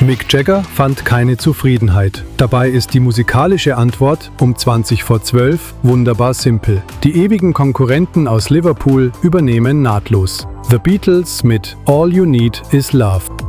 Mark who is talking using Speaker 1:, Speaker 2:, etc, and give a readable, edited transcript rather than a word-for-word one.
Speaker 1: Mick Jagger fand keine Zufriedenheit. Dabei ist die musikalische Antwort um 20 vor 12 wunderbar simpel. Die ewigen Konkurrenten aus Liverpool übernehmen nahtlos. The Beatles mit All You Need Is Love.